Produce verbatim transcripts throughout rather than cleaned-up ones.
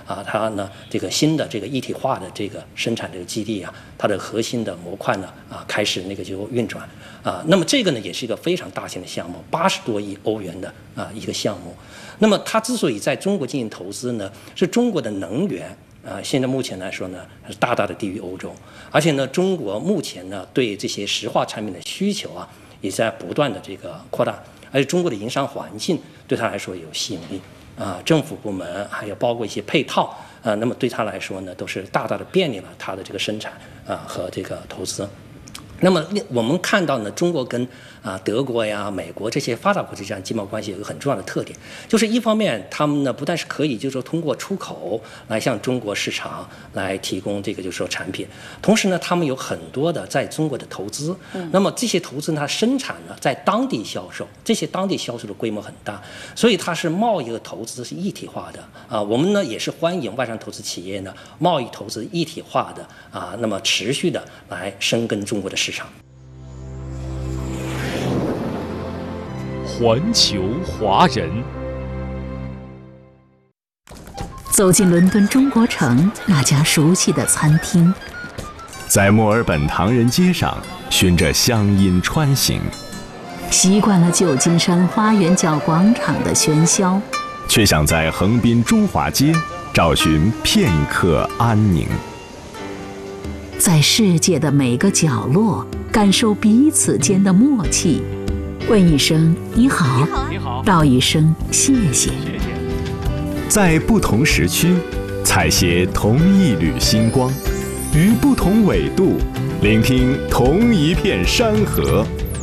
啊，它呢这个新的这个一体化的这个生产这个基地啊，它的核心的模块呢啊开始那个就运转啊。那么这个呢也是一个非常大型的项目，八十多亿欧元的啊一个项目。那么它之所以在中国进行投资呢，是中国的能源。啊，现在目前来说呢，是大大的低于欧洲，而且呢，中国目前呢对这些石化产品的需求啊，也在不断的这个扩大，而且中国的营商环境对它来说有吸引力啊，政府部门还有包括一些配套啊，那么对它来说呢，都是大大的便利了它的这个生产啊和这个投资。那么我们看到呢，中国跟啊德国呀、美国这些发达国家之间经贸关系有一个很重要的特点，就是一方面他们呢不但是可以就是说通过出口来向中国市场来提供这个就是说产品，同时呢他们有很多的在中国的投资，嗯、那么这些投资呢它生产呢在当地销售，这些当地销售的规模很大，所以它是贸易和投资是一体化的啊。我们呢也是欢迎外商投资企业呢贸易投资一体化的啊，那么持续的来深耕中国的市场。市场。 环球华人， 走进伦敦中国城那家熟悉的餐厅， 在墨尔本唐人街上循着乡音穿行， 习惯了旧金山花园角广场的喧嚣， 却想在横滨中华街找寻片刻安宁。 在世界的每个角落，感受彼此间的默契，问一声你好，你好，道一声谢谢。 在不同时区，采撷同一缕星光，于不同纬度，聆听同一片山河。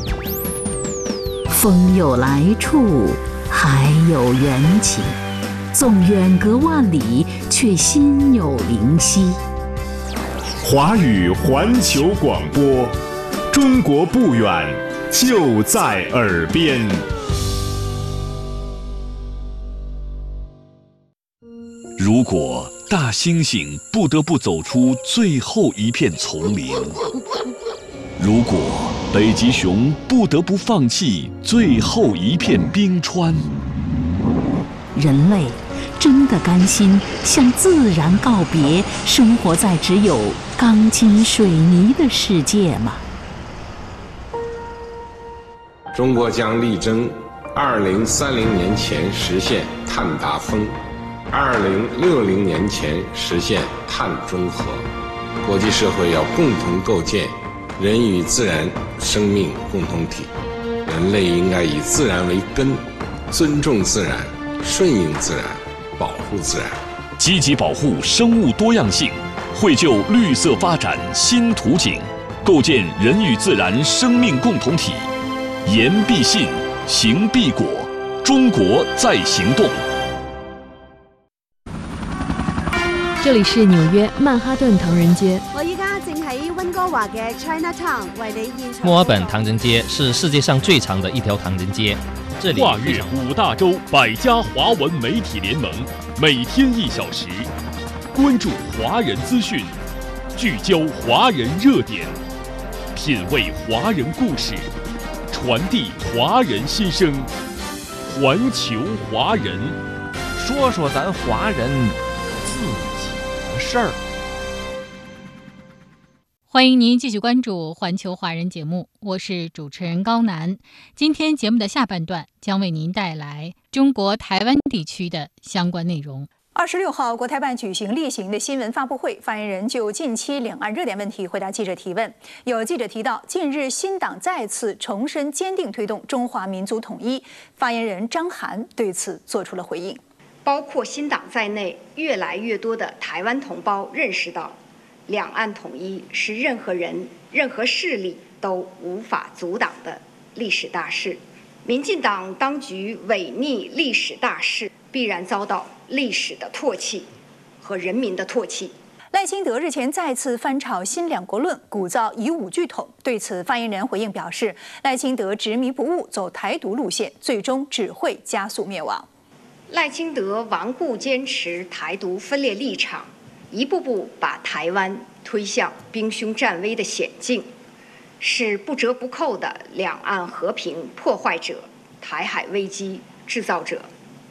风有来处，海有缘起，纵远隔万里，却心有灵犀。 华语环球广播，中国不远，就在耳边。 如果大猩猩不得不走出最后一片丛林，如果北极熊不得不放弃最后一片冰川， 人类真的甘心向自然告别，生活在只有钢筋水泥的世界吗？ 中国将力争二零三零年前实现碳达峰，二零六零年前实现碳中和。国际社会要共同构建人与自然生命共同体，人类应该以自然为根，尊重自然，顺应自然，保护自然， 积极保护生物多样性，绘就绿色发展新图景，构建人与自然生命共同体。言必信，行必果，中国在行动。 这里是纽约曼哈顿唐人街。 我依家正喺温哥華嘅 Chinatown 為你現場。 墨爾本唐人街是世界上最長的一條唐人街。这里跨越五大洲百家华文媒体联盟，每天一小时，关注华人资讯，聚焦华人热点，品味华人故事，传递华人心声。环球华人， 说说咱华人自己的事儿。 欢迎您继续关注环球华人节目，我是主持人高楠。今天节目的下半段将为您带来中国台湾地区的相关内容。 二十六号，国台办举行例行的新闻发布会，发言人就近期两岸热点问题回答记者提问。有记者提到，近日新党再次重申坚定推动中华民族统一，发言人张涵对此做出了回应。 包括新党在内，越来越多的台湾同胞认识到，两岸统一是任何人、任何势力都无法阻挡的历史大事。民进党当局违逆历史大势，必然遭到历史的唾弃和人民的唾弃。 赖清德日前再次翻炒新两国论，鼓噪以武拒统。对此，发言人回应表示，赖清德执迷不悟，走台独路线，最终只会加速灭亡。 赖清德顽固坚持台独分裂立场，一步步把台湾推向兵凶战危的险境，是不折不扣的两岸和平破坏者、台海危机制造者。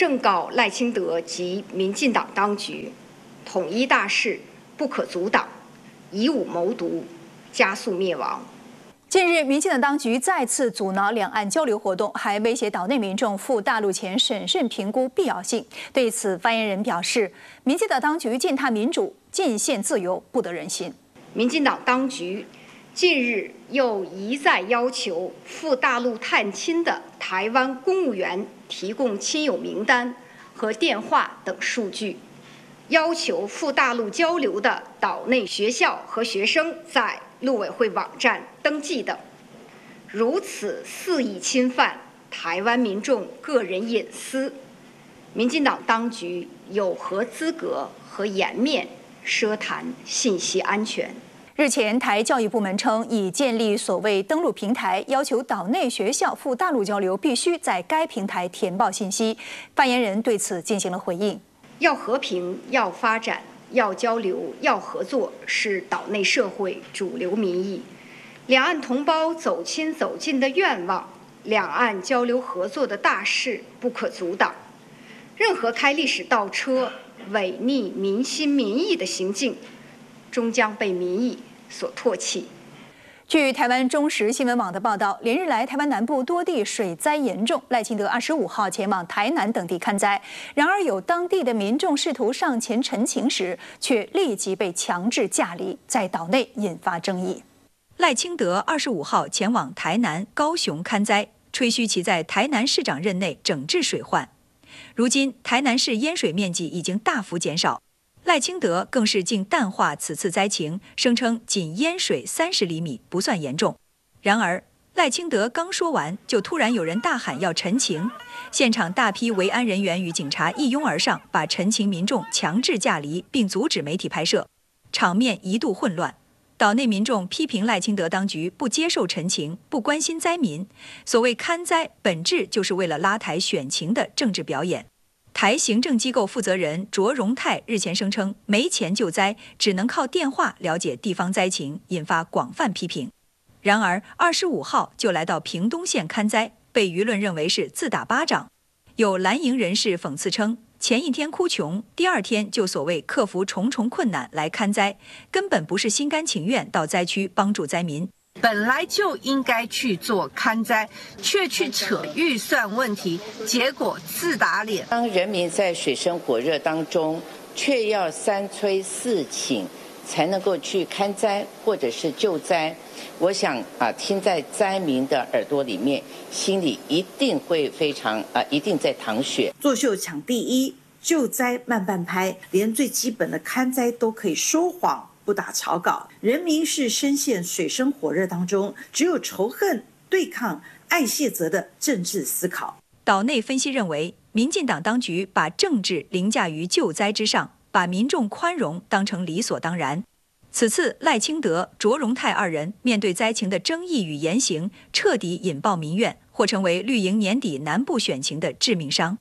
正告赖清德及民进党当局，统一大势不可阻挡，以武谋独，加速灭亡。 近日，民进党当局再次阻挠两岸交流活动，还威胁岛内民众赴大陆前审慎评估必要性。对此，发言人表示，民进党当局践踏民主、尽限自由，不得人心。 民进党当局近日又一再要求赴大陆探亲的台湾公务员提供亲友名单和电话等数据，要求赴大陆交流的岛内学校和学生在陆委会网站登记等，如此肆意侵犯台湾民众个人隐私，民进党当局有何资格和颜面奢谈信息安全？ 日前，台教育部门称已建立所谓登录平台，要求岛内学校赴大陆交流必须在该平台填报信息。发言人对此进行了回应： 要和平，要发展，要交流，要合作，是岛内社会主流民意。两岸同胞走亲走近的愿望，两岸交流合作的大势不可阻挡。任何开历史倒车、违逆民心民意的行径，终将被民意所唾弃。 据台湾中时新闻网的报道，连日来台湾南部多地水灾严重，赖清德二十五号前往台南等地勘灾。然而，有当地的民众试图上前陈情时，却立即被强制驾离，在岛内引发争议。 赖清德二十五号前往台南、高雄勘灾，吹嘘其在台南市长任内整治水患。如今，台南市淹水面积已经大幅减少。赖清德更是竟淡化此次灾情，声称仅淹水三十厘米不算严重。然而，赖清德刚说完，就突然有人大喊要陈情，现场大批维安人员与警察一拥而上，把陈情民众强制驾离，并阻止媒体拍摄，场面一度混乱。岛内民众批评赖清德当局不接受陈情，不关心灾民。所谓勘灾，本质就是为了拉抬选情的政治表演。台行政机构负责人卓荣泰日前声称，没钱救灾，只能靠电话了解地方灾情，引发广泛批评。然而，二十五号就来到屏东县勘灾，被舆论认为是自打巴掌。有蓝营人士讽刺称，前一天哭穷，第二天就所谓克服重重困难来勘灾，根本不是心甘情愿到灾区帮助灾民。 本来就应该去做勘灾，却去扯预算问题，结果自打脸。 当人民在水深火热当中，却要三催四请才能够去勘灾或者是救灾，我想啊，听在灾民的耳朵里面，心里一定会非常啊，一定在淌血。 作秀抢第一，救灾慢半拍，连最基本的勘灾都可以说谎。不打草稿，人民是深陷水深火热当中，只有仇恨、对抗、爱卸责的政治思考。 岛内分析认为，民进党当局把政治凌驾于救灾之上，把民众宽容当成理所当然。此次赖清德、卓荣泰二人面对灾情的争议与言行，彻底引爆民怨，或成为绿营年底南部选情的致命伤。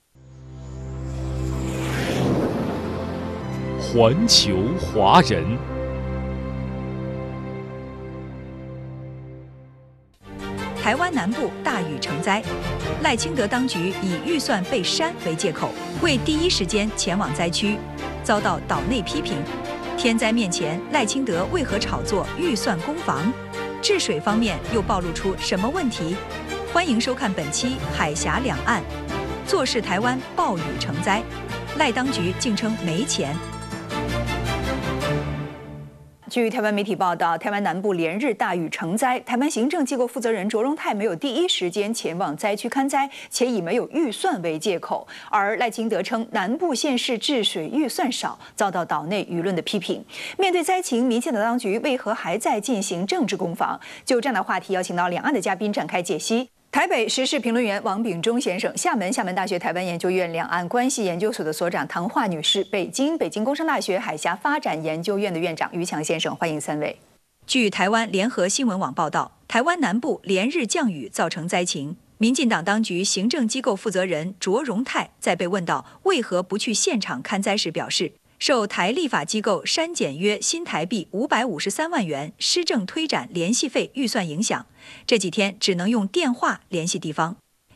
环球华人。 台湾南部大雨成灾，赖清德当局以预算被删为借口，未第一时间前往灾区，遭到岛内批评。天灾面前，赖清德为何炒作预算攻防？治水方面又暴露出什么问题？欢迎收看本期《海峡两岸》，坐视台湾暴雨成灾，赖当局竟称没钱。 据台湾媒体报道，台湾南部连日大雨成灾，台湾行政机构负责人卓荣泰没有第一时间前往灾区勘灾，且以没有预算为借口。而赖清德称南部县市治水预算少，遭到岛内舆论的批评。面对灾情，民进党当局为何还在进行政治攻防？就这样的话题，邀请到两岸的嘉宾展开解析。台北时事评论员王炳忠先生，厦门厦门大学台湾研究院两岸关系研究所的所长唐华女士，北京北京工商大学海峡发展研究院的院长于强先生，欢迎三位。 据台湾联合新闻网报道，台湾南部连日降雨造成灾情。民进党当局行政机构负责人卓荣泰在被问到为何不去现场勘灾时表示，受台立法机构删减约新台币五百五十三万元施政推展联系费预算影响，这几天只能用电话联系地方。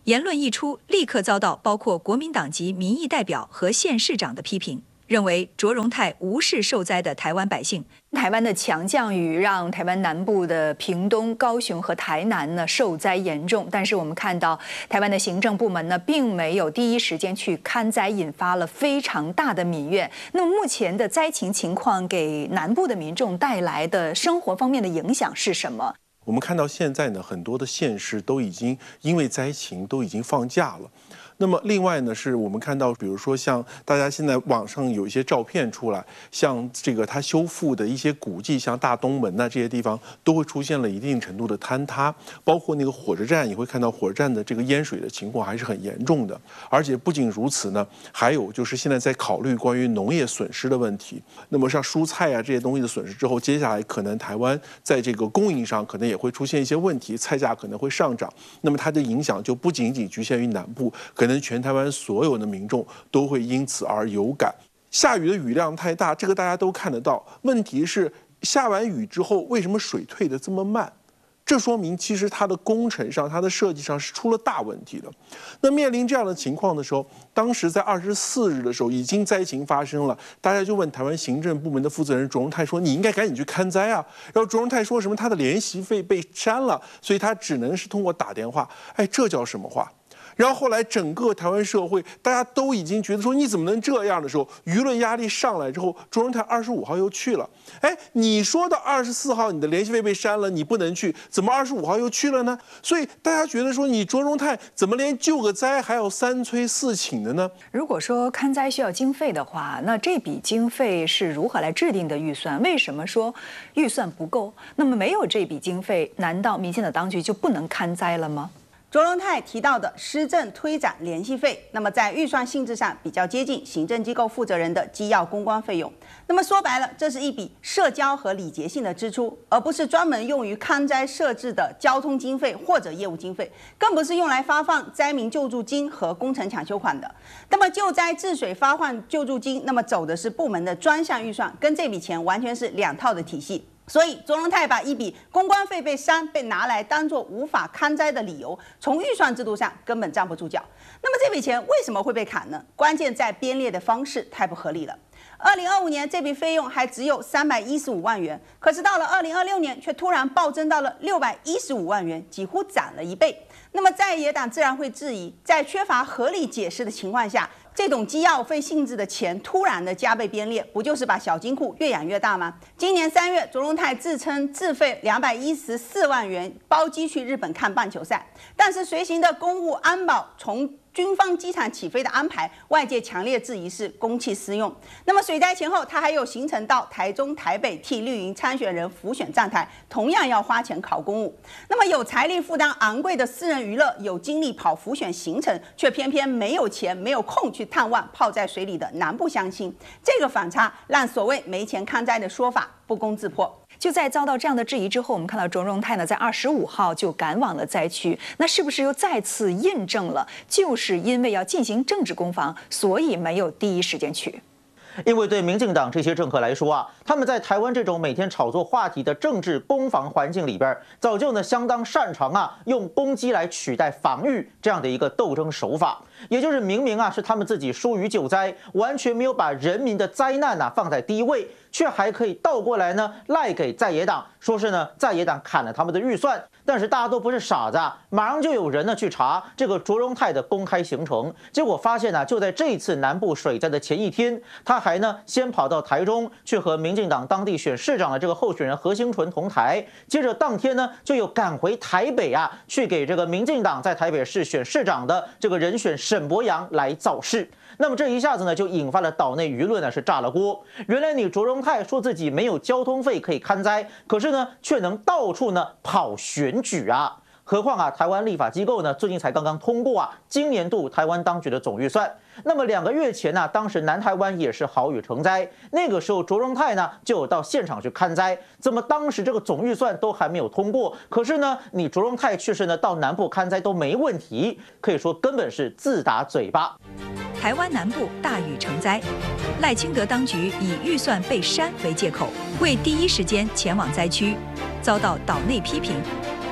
言论一出，立刻遭到包括国民党籍民意代表和县市长的批评，认为卓荣泰无视受灾的台湾百姓。 台湾的强降雨让台湾南部的屏东、高雄和台南呢受灾严重，但是我们看到台湾的行政部门呢并没有第一时间去勘灾，引发了非常大的民怨。那么目前的灾情情况给南部的民众带来的生活方面的影响是什么？ 我们看到现在呢，很多的县市都已经因为灾情都已经放假了。那么另外呢，是我们看到，比如说像大家现在网上有一些照片出来，像这个它修复的一些古迹，像大东门呐、啊、这些地方，都会出现了一定程度的坍塌。包括那个火车站，也会看到火车站的这个淹水的情况还是很严重的。而且不仅如此呢，还有就是现在在考虑关于农业损失的问题。那么像蔬菜啊这些东西的损失之后，接下来可能台湾在这个供应上可能也会出现一些问题，菜价可能会上涨。那么它的影响就不仅仅局限于南部，可能全台湾所有的民众都会因此而有感。下雨的雨量太大，这个大家都看得到。问题是下完雨之后，为什么水退得这么慢？这说明其实它的工程上、它的设计上是出了大问题的。那面临这样的情况的时候，当时在二十四日的时候已经灾情发生了，大家就问台湾行政部门的负责人卓荣泰说：“你应该赶紧去勘灾啊！”然后卓荣泰说什么他的联系费被删了，所以他只能是通过打电话。哎，这叫什么话？然后后来整个台湾社会大家都已经觉得说你怎么能这样的时候，舆论压力上来之后，卓荣泰二十五号又去了。哎，你说到二十四号你的联系费被删了，你不能去，怎么二十五号又去了呢？所以大家觉得说你卓荣泰怎么连救个灾还要三催四请的呢？ 如果说勘灾需要经费的话，那这笔经费是如何来制定的预算？为什么说预算不够？那么没有这笔经费，难道民进党当局就不能勘灾了吗？ 卓荣泰提到的施政推展联系费，那么在预算性质上比较接近行政机构负责人的机要公关费用。那么说白了，这是一笔社交和礼节性的支出，而不是专门用于勘灾设置的交通经费或者业务经费，更不是用来发放灾民救助金和工程抢修款的。那么救灾治水发放救助金，那么走的是部门的专项预算，跟这笔钱完全是两套的体系。所以卓荣泰把一笔公关费被删被拿来当作无法勘灾的理由，从预算制度上根本站不住脚。那么这笔钱为什么会被砍呢？关键在编列的方式太不合理了。二零二五年这笔费用还只有三百一十五万元，可是到了二零二六年却突然暴增到了六百一十五万元，几乎涨了一倍。那么在野党自然会质疑，在缺乏合理解释的情况下，这种机要费性质的钱突然的加倍编列，不就是把小金库越养越大吗？今年三月，卓荣泰自称自费两百一十四万元包机去日本看棒球赛，但是随行的公务安保从军方机场起飞的安排，外界强烈质疑是公器私用。那么水灾前后，他还有行程到台中、台北替绿营参选人辅选站台，同样要花钱考公务。那么有财力负担昂贵的私人娱乐，有精力跑辅选行程，却偏偏没有钱、没有空去探望泡在水里的南部乡亲。这个反差让所谓没钱勘灾的说法不攻自破。 就在遭到这样的质疑之后，我们看到卓荣泰呢在二十五号就赶往了灾区，那是不是又再次印证了，就是因为要进行政治攻防，所以没有第一时间去？ 因为对民进党这些政客来说啊，他们在台湾这种每天炒作话题的政治攻防环境里边，早就呢相当擅长啊用攻击来取代防御这样的一个斗争手法。也就是明明啊是他们自己疏于救灾，完全没有把人民的灾难啊放在第一位，却还可以倒过来呢赖给在野党，说是呢在野党砍了他们的预算。但是大家都不是傻子啊，马上就有人呢去查这个卓荣泰的公开行程，结果发现呢，就在这一次南部水灾的前一天，他还呢先跑到台中去和民进党当地选市长的这个候选人何兴纯同台，接着当天呢就又赶回台北啊，去给这个民进党在台北市选市长的这个人选沈伯洋来造势。那么这一下子呢，就引发了岛内舆论呢是炸了锅。原来你卓荣泰说自己没有交通费可以勘灾，可是呢却能到处呢跑选举啊。何况啊，台湾立法机构呢最近才刚刚通过啊今年度台湾当局的总预算。那么两个月前呢、啊，当时南台湾也是豪雨成灾，那个时候卓荣泰呢就有到现场去勘灾。怎么当时这个总预算都还没有通过，可是呢你卓荣泰却是呢到南部勘灾都没问题，可以说根本是自打嘴巴。 台湾南部大雨成灾，赖清德当局以预算被删为借口，未第一时间前往灾区，遭到岛内批评。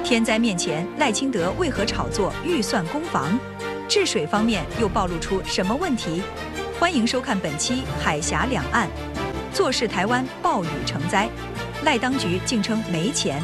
天灾面前，赖清德为何炒作预算攻防？治水方面又暴露出什么问题？欢迎收看本期《海峡两岸》。坐视台湾暴雨成灾，赖当局竟称没钱。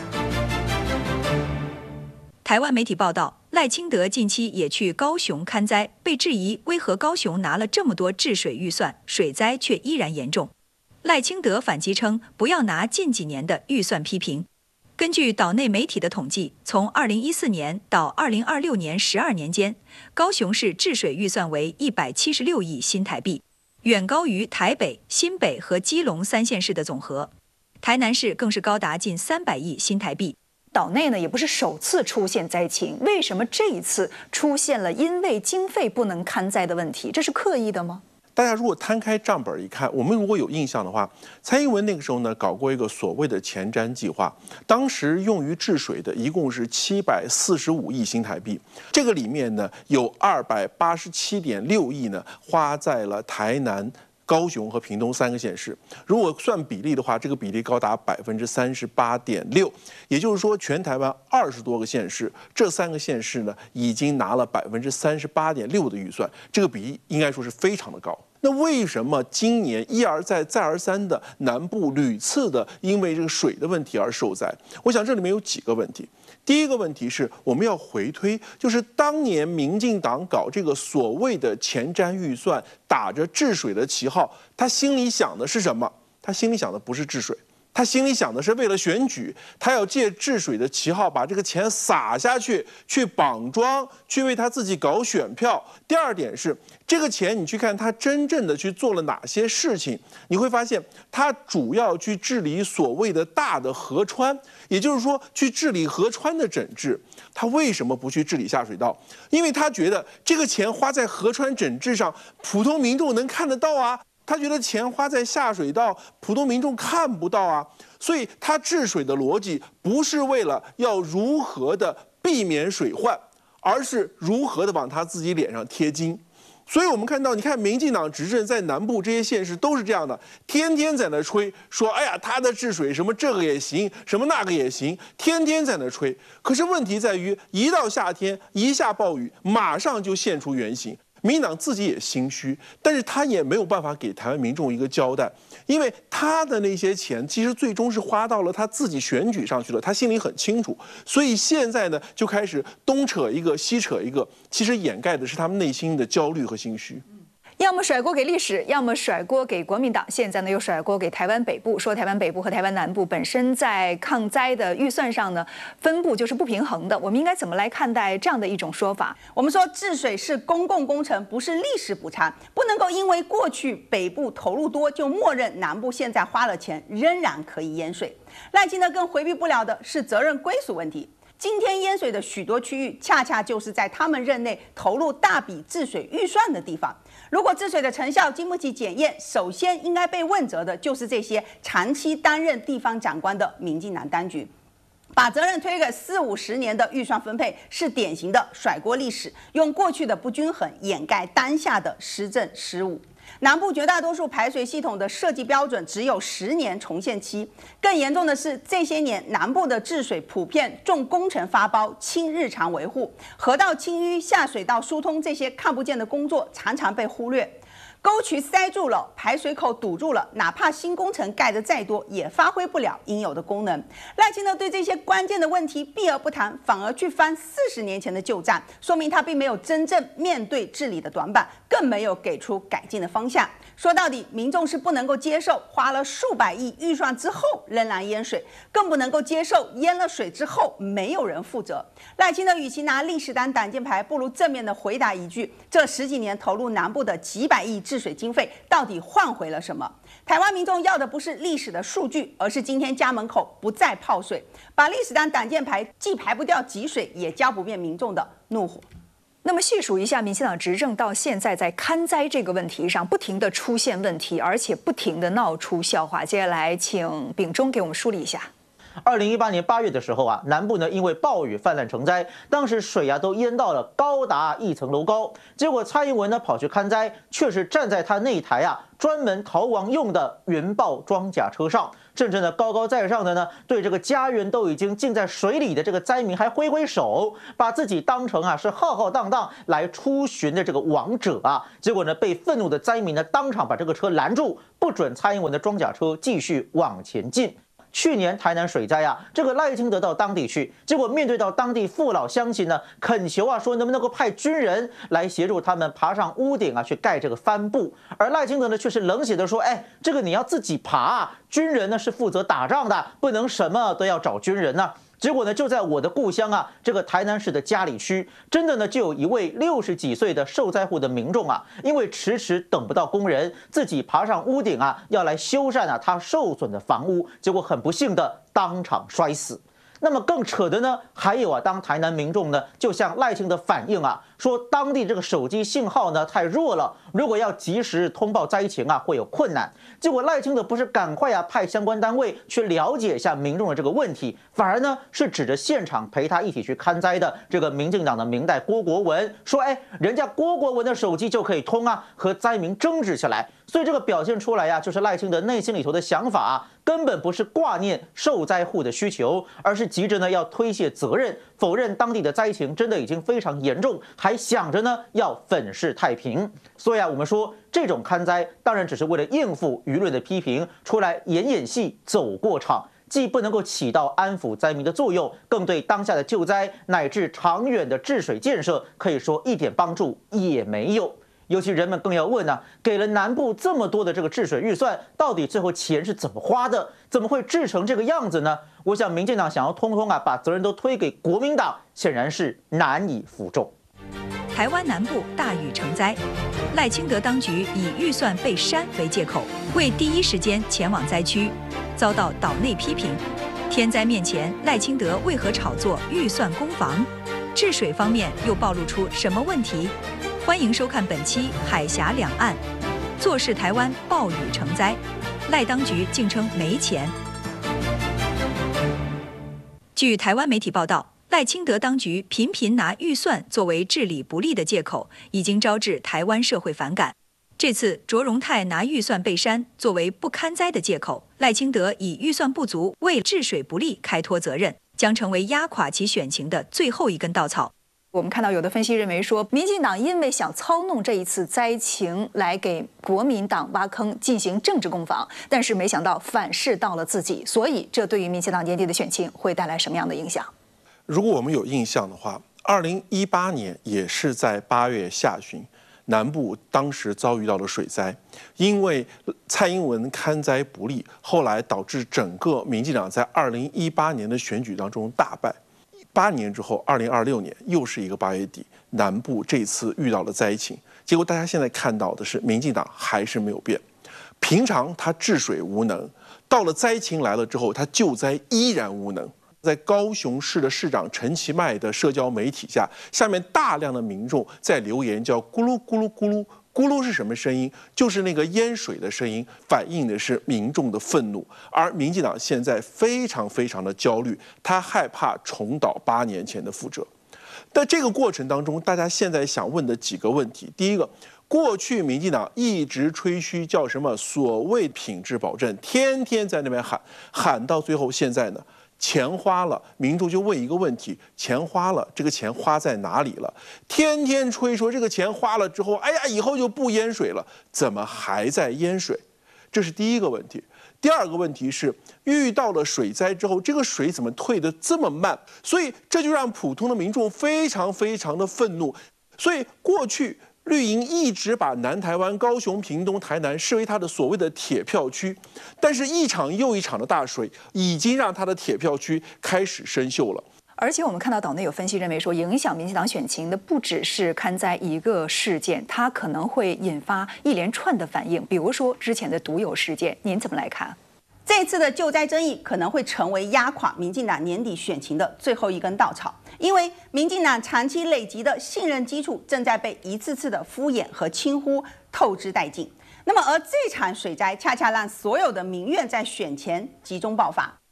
台湾媒体报道，赖清德近期也去高雄勘灾，被质疑为何高雄拿了这么多治水预算，水灾却依然严重。赖清德反击称，不要拿近几年的预算批评。根据岛内媒体的统计，从二零一四年到二零二六年十二年间，高雄市治水预算为一百七十六亿新台币，远高于台北、新北和基隆三县市的总和。台南市更是高达近三百亿新台币。 岛内呢也不是首次出现灾情，为什么这一次出现了因为经费不能勘灾的问题？这是刻意的吗？ 大家如果摊开账本一看，我们如果有印象的话，蔡英文那个时候呢搞过一个所谓的前瞻计划，当时用于治水的一共是七百四十五亿新台币，这个里面呢有二百八十七点六亿呢花在了台南、高雄和屏东三个县市，如果算比例的话，这个比例高达百分之三十八点六，也就是说，全台湾二十多个县市，这三个县市呢已经拿了百分之三十八点六的预算，这个比例应该说是非常的高。那为什么今年一而再、再而三的南部屡次的因为这个水的问题而受灾？我想这里面有几个问题。第一个问题是我们要回推，就是当年民进党搞这个所谓的前瞻预算，打着治水的旗号，他心里想的是什么？他心里想的不是治水。他心里想的是为了选举，他要借治水的旗号把这个钱撒下去，去绑桩，去为他自己搞选票。第二点是，这个钱你去看他真正的去做了哪些事情，你会发现他主要去治理所谓的大的河川，也就是说去治理河川的整治。他为什么不去治理下水道？因为他觉得这个钱花在河川整治上，普通民众能看得到啊。他觉得钱花在下水道，普通民众看不到啊，所以他治水的逻辑不是为了要如何的避免水患，而是如何的往他自己脸上贴金。所以我们看到，你看民进党执政在南部这些县市都是这样的，天天在那吹说，哎呀，他的治水什么这个也行，什么那个也行，天天在那吹。可是问题在于，一到夏天，一下暴雨，马上就现出原形。民进党自己也心虚，但是他也没有办法给台湾民众一个交代，因为他的那些钱其实最终是花到了他自己选举上去了，他心里很清楚，所以现在呢就开始东扯一个西扯一个，其实掩盖的是他们内心的焦虑和心虚。 要么甩锅给历史，要么甩锅给国民党，现在呢又甩锅给台湾北部，说台湾北部和台湾南部本身在抗灾的预算上呢分布就是不平衡的。我们应该怎么来看待这样的一种说法？ 我们说治水是公共工程，不是历史补偿，不能够因为过去北部投入多就默认南部现在花了钱仍然可以淹水。赖清德更回避不了的是责任归属问题。今天淹水的许多区域，恰恰就是在他们任内投入大笔治水预算的地方。如果治水的成效经不起检验，首先应该被问责的就是这些长期担任地方长官的民进党当局。把责任推给四五十年的预算分配，是典型的甩锅历史，用过去的不均衡掩盖当下的施政失误。南部绝大多数排水系统的设计标准只有十年重现期，更严重的是，这些年南部的治水普遍重工程发包、轻日常维护，河道清淤、下水道疏通这些看不见的工作常常被忽略。沟渠塞住了，排水口堵住了，哪怕新工程盖得再多，也发挥不了应有的功能。赖清德对这些关键的问题避而不谈，反而去翻四十年前的旧账，说明他并没有真正面对治理的短板，更没有给出改进的方向。说到底，民众是不能够接受花了数百亿预算之后仍然淹水，更不能够接受淹了水之后没有人负责。赖清德与其拿历史当挡箭牌，不如正面的回答一句：这十几年投入南部的几百亿治水经费到底换回了什么？台湾民众要的不是历史的数据，而是今天家门口不再泡水。把历史当挡箭牌，既排不掉积水，也浇不灭民众的怒火。 那么细数一下，民进党执政到现在，在勘灾这个问题上不停地出现问题，而且不停地闹出笑话。接下来请秉忠给我们梳理一下。 二零一八年八月的时候啊，南部呢因为暴雨泛滥成灾，当时水啊都淹到了高达一层楼高。结果蔡英文呢跑去勘灾，却是站在他那台啊专门逃亡用的原爆装甲车上，甚至呢高高在上的呢对这个家园都已经浸在水里的这个灾民还挥挥手，把自己当成啊是浩浩荡荡来出巡的这个王者啊。结果呢被愤怒的灾民呢当场把这个车拦住，不准蔡英文的装甲车继续往前进。去年台南水灾啊，这个赖清德到当地去，结果面对到当地父老乡亲呢，恳求啊说能不能够派军人来协助他们爬上屋顶啊去盖这个帆布，而赖清德呢却是冷血的说，哎，这个你要自己爬啊，军人呢是负责打仗的，不能什么都要找军人呐、啊。结果呢，就在我的故乡啊，这个台南市的佳里区，真的呢，就有一位六十几岁的受灾户的民众啊，因为迟迟等不到工人，自己爬上屋顶啊，要来修缮啊他受损的房屋，结果很不幸的当场摔死。那么更扯的呢，还有啊，当台南民众呢，就向赖清德反映啊，说当地这个手机信号呢太弱了，如果要及时通报灾情啊，会有困难。结果赖清德不是赶快啊派相关单位去了解一下民众的这个问题，反而呢是指着现场陪他一起去勘灾的这个民进党的民代郭国文说，哎，人家郭国文的手机就可以通啊，和灾民争执起来。所以这个表现出来呀、啊，就是赖清德内心里头的想法啊，根本不是挂念受灾户的需求，而是急着呢要推卸责任，否认当地的灾情真的已经非常严重，还想着呢要粉饰太平。所以啊，我们说这种勘灾当然只是为了应付舆论的批评，出来演演戏走过场，既不能够起到安抚灾民的作用，更对当下的救灾乃至长远的治水建设，可以说一点帮助也没有。尤其人们更要问呢、啊，给了南部这么多的这个治水预算，到底最后钱是怎么花的？怎么会治成这个样子呢？我想民进党想要通通啊把责任都推给国民党，显然是难以服众。 台湾南部大雨成灾，赖清德当局以预算被删为借口，未第一时间前往灾区，遭到岛内批评。天灾面前，赖清德为何炒作预算攻防？治水方面又暴露出什么问题？欢迎收看本期《海峡两岸》，坐视台湾暴雨成灾，赖当局竟称没钱。据台湾媒体报道，赖清德当局频频拿预算作为治理不力的借口，已经招致台湾社会反感。这次卓荣泰拿预算被删作为不勘灾的借口，赖清德以预算不足为治水不力开脱责任，将成为压垮其选情的最后一根稻草。 我们看到有的分析认为说，民进党因为想操弄这一次灾情来给国民党挖坑进行政治攻防，但是没想到反噬到了自己，所以这对于民进党年底的选情会带来什么样的影响？ 如果我们有印象的话，二零一八年也是在八月下旬，南部当时遭遇到了水灾，因为蔡英文勘灾不力，后来导致整个民进党在二零一八年的选举当中大败。八年之后，二零二六年又是一个八月底，南部这次遇到了灾情，结果大家现在看到的是，民进党还是没有变。平常他治水无能，到了灾情来了之后，他救灾依然无能。在高雄市的市长陈其迈的社交媒体下，下面大量的民众在留言，叫咕噜咕噜咕噜。咕噜是什么声音？就是那个淹水的声音，反映的是民众的愤怒。而民进党现在非常非常的焦虑，他害怕重蹈八年前的覆辙。在这个过程当中，大家现在想问的几个问题：第一个，过去民进党一直吹嘘叫什么所谓品质保证，天天在那边喊，喊到最后，现在呢？钱花了，民众就问一个问题：钱花了，这个钱花在哪里了？天天吹说这个钱花了之后，哎呀，以后就不淹水了，怎么还在淹水？这是第一个问题。第二个问题是，遇到了水灾之后，这个水怎么退得这么慢？所以这就让普通的民众非常非常的愤怒。所以过去绿营一直把南台湾、高雄、屏东、台南视为它的所谓的铁票区，但是一场又一场的大水已经让它的铁票区开始生锈了。 而且我们看到岛内有分析认为说，影响民进党选情的不只是勘灾一个事件，它可能会引发一连串的反应，比如说之前的毒友事件，您怎么来看？ 这次的救灾争议可能会成为压垮民进党年底选情的最后一根稻草，因为民进党长期累积的信任基础正在被一次次的敷衍和轻忽透支殆尽。那么，而这场水灾恰恰让所有的民怨在选前集中爆发。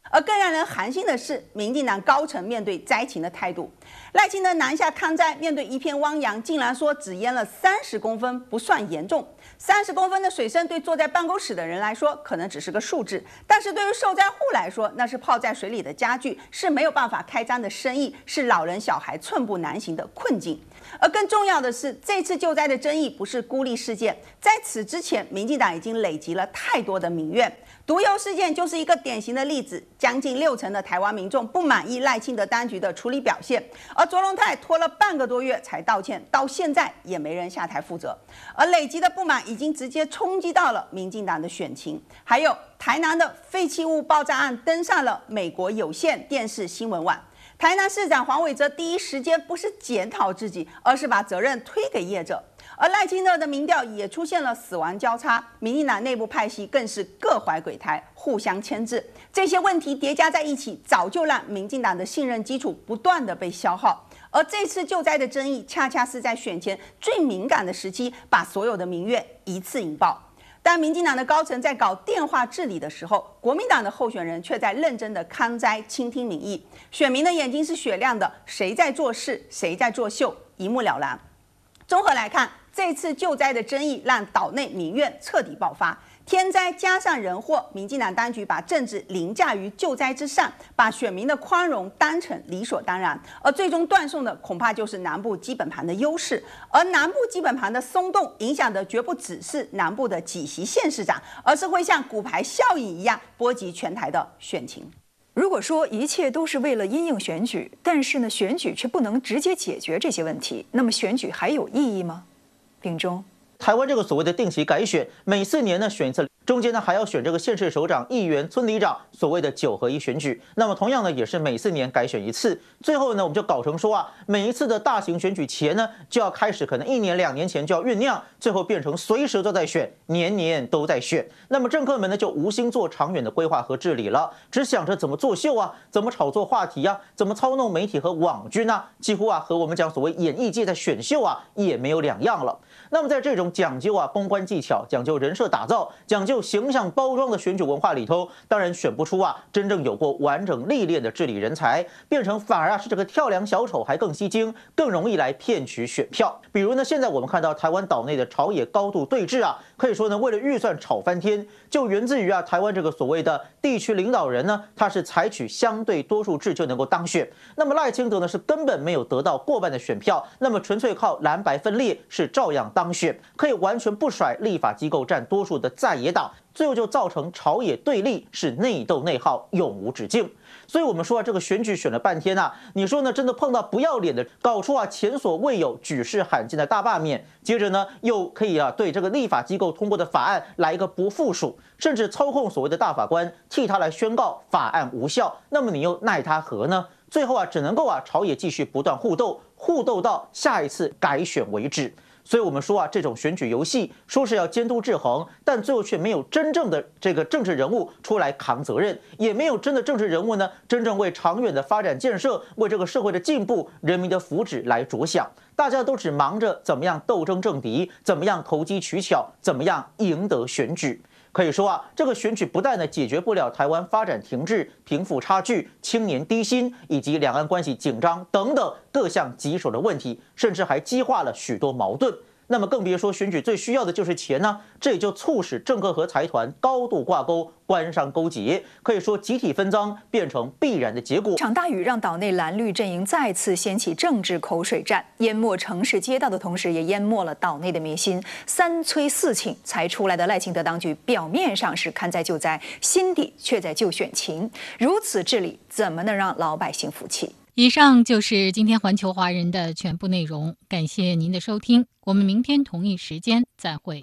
而更让人寒心的是，民进党高层面对灾情的态度。赖清德南下抗灾，面对一片汪洋，竟然说只淹了三十公分，不算严重。三十公分的水深对坐在办公室的人来说可能只是个数字，但是对于受灾户来说，那是泡在水里的家具，是没有办法开张的生意，是老人小孩寸步难行的困境。而更重要的是，这次救灾的争议不是孤立事件，在此之前，民进党已经累积了太多的民怨。毒油事件就是一个典型的例子，将近六成的台湾民众不满意赖清德当局的处理表现，而卓荣泰拖了半个多月才道歉，到现在也没人下台负责，而累积的不满已经直接冲击到了民进党的选情。还有台南的废弃物爆炸案登上了美国有线电视新闻网，台南市长黄伟哲第一时间不是检讨自己，而是把责任推给业者。而赖清德的民调也出现了死亡交叉，民进党内部派系更是各怀鬼胎，互相牵制。这些问题叠加在一起，早就让民进党的信任基础不断的被消耗。而这次救灾的争议，恰恰是在选前最敏感的时期，把所有的民怨一次引爆。当民进党的高层在搞电话治理的时候，国民党的候选人却在认真的抗灾，倾听民意。选民的眼睛是雪亮的，谁在做事，谁在作秀，一目了然。综合来看，这次救灾的争议让岛内民怨彻底爆发，天灾加上人祸，民进党当局把政治凌驾于救灾之上，把选民的宽容当成理所当然，而最终断送的恐怕就是南部基本盘的优势，而南部基本盘的松动影响的绝不只是南部的几席县市长，而是会像骨牌效应一样波及全台的选情。 如果说一切都是为了因应选举，但是呢，选举却不能直接解决这些问题，那么选举还有意义吗？秉忠， 台湾这个所谓的定期改选，每四年呢选一次，中间呢还要选这个县市首长、议员、村里长，所谓的九合一选举。那么同样呢也是每四年改选一次。最后呢我们就搞成说啊，每一次的大型选举前呢就要开始，可能一年两年前就要酝酿，最后变成随时都在选，年年都在选。那么政客们呢就无心做长远的规划和治理了，只想着怎么作秀啊，怎么炒作话题啊，怎么操弄媒体和网军啊，几乎啊和我们讲所谓演艺界在选秀啊也没有两样了。那么在这种讲究啊公关技巧、讲究人设打造、讲究形象包装的选举文化里头，当然选不出啊真正有过完整历练的治理人才，变成反而啊是这个跳梁小丑还更吸睛，更容易来骗取选票。比如呢，现在我们看到台湾岛内的朝野高度对峙啊，可以说呢为了预算吵翻天，就源自于啊台湾这个所谓的地区领导人呢，他是采取相对多数制就能够当选。那么赖清德呢是根本没有得到过半的选票，那么纯粹靠蓝白分裂是照样当选，可以完全不甩立法机构占多数的在野党，最后就造成朝野对立，是内斗内耗，永无止境。所以我们说啊，这个选举选了半天啊，你说呢？真的碰到不要脸的，搞出啊前所未有、举世罕见的大罢免，接着呢又可以啊对这个立法机构通过的法案来一个不附属，甚至操控所谓的大法官替他来宣告法案无效，那么你又奈他何呢？最后啊只能够啊朝野继续不断互斗，互斗到下一次改选为止。所以我们说啊，这种选举游戏说是要监督制衡，但最后却没有真正的这个政治人物出来扛责任，也没有真的政治人物呢真正为长远的发展建设、为这个社会的进步、人民的福祉来着想。大家都只忙着怎么样斗争政敌，怎么样投机取巧，怎么样赢得选举。可以说啊，这个选举不但呢解决不了台湾发展停滞、贫富差距、青年低薪以及两岸关系紧张等等各项棘手的问题，甚至还激化了许多矛盾。那么更别说选举最需要的就是钱呢，这也就促使政客和财团高度挂钩，官商勾结，可以说集体分赃变成必然的结果。 一场大雨让岛内蓝绿阵营再次掀起政治口水战，淹没城市街道的同时，也淹没了岛内的民心。三催四请才出来的赖清德当局，表面上是看灾救灾，心底却在救选情。如此治理，怎么能让老百姓服气？ 以上就是今天环球华人的全部内容，感谢您的收听，我们明天同一时间再会。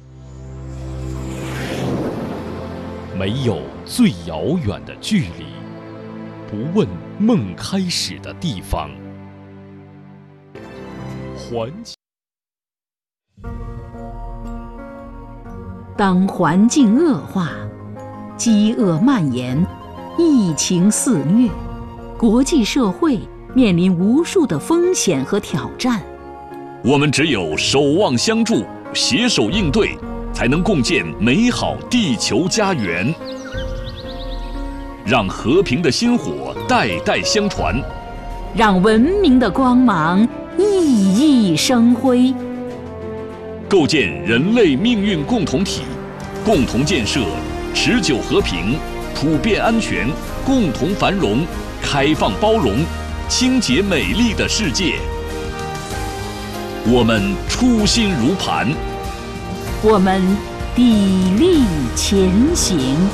没有最遥远的距离，不问梦开始的地方。环球。 当环境恶化，饥饿蔓延，疫情肆虐，国际社会面临无数的风险和挑战， 我们只有守望相助，携手应对，才能共建美好地球家园。 让和平的薪火代代相传， 让文明的光芒熠熠生辉， 构建人类命运共同体，共同建设持久和平、普遍安全、共同繁荣、开放包容、清洁美丽的世界。我们初心如磐， 我们砥砺前行。